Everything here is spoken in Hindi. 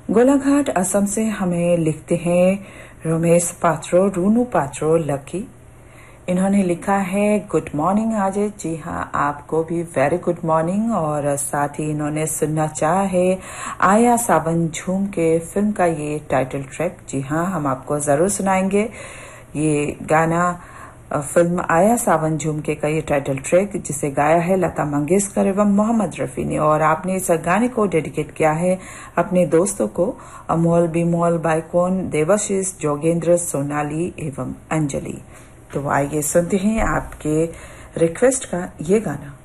गोलाघाट असम से हमें लिखते हैं रमेश पात्रो, रूनू पात्रो लकी। इन्होंने लिखा है गुड मॉर्निंग अजय। जी हाँ, आपको भी वेरी गुड मॉर्निंग। और साथ ही इन्होंने सुनना चाहा है आया सावन झूम के फिल्म का ये टाइटल ट्रैक। जी हाँ, हम आपको जरूर सुनाएंगे ये गाना। फिल्म आया सावन झुमके का ये टाइटल ट्रैक जिसे गाया है लता मंगेशकर एवं मोहम्मद रफी ने। और आपने इस गाने को डेडिकेट किया है अपने दोस्तों को, अमोल, बिमोल, बाइकोन, देवाशीष, जोगेंद्र, सोनाली एवं अंजलि। तो आइए सुनते हैं आपके रिक्वेस्ट का ये गाना।